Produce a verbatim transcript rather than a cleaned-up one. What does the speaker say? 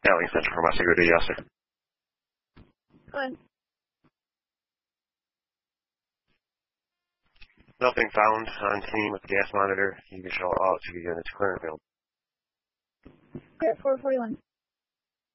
Alien Center for my security, yes, sir. Go ahead. Nothing found on scene with the gas monitor. You can show all two units clear and field. Clear four forty-one.